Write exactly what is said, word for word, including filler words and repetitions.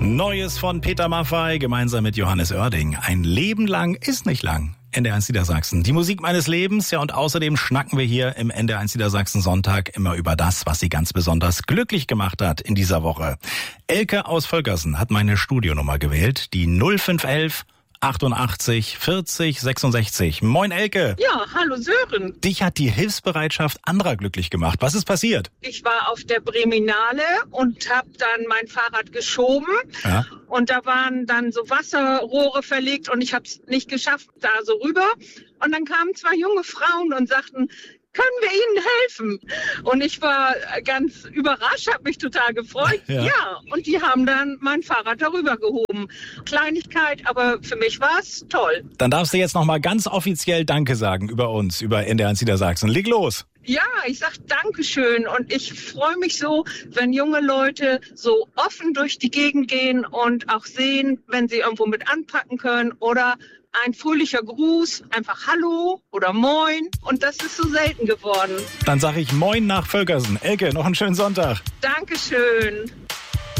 Neues von Peter Maffay gemeinsam mit Johannes Oerding. Ein Leben lang ist nicht lang. N D R eins Niedersachsen. Die Musik meines Lebens. Ja, und außerdem schnacken wir hier im N D R eins Niedersachsen Sonntag immer über das, was sie ganz besonders glücklich gemacht hat in dieser Woche. Elke aus Völkersen hat meine Studionummer gewählt, die null fünf elf achtundachtzig vierzig sechsundsechzig. Moin Elke. Ja, hallo Sören. Dich hat die Hilfsbereitschaft anderer glücklich gemacht. Was ist passiert? Ich war auf der Breminale und habe dann mein Fahrrad geschoben. Ja. Und da waren dann so Wasserrohre verlegt und ich habe es nicht geschafft, da so rüber. Und dann kamen zwei junge Frauen und sagten, können wir Ihnen helfen? Und ich war ganz überrascht, habe mich total gefreut. Ja. ja, und die haben dann mein Fahrrad darüber gehoben. Kleinigkeit, aber für mich war es toll. Dann darfst du jetzt noch mal ganz offiziell Danke sagen über uns, über N D R eins Niedersachsen. Leg los! Ja, ich sag Dankeschön und ich freue mich so, wenn junge Leute so offen durch die Gegend gehen und auch sehen, wenn sie irgendwo mit anpacken können oder ein fröhlicher Gruß, einfach Hallo oder Moin und das ist so selten geworden. Dann sage ich Moin nach Völkersen. Elke, noch einen schönen Sonntag. Dankeschön.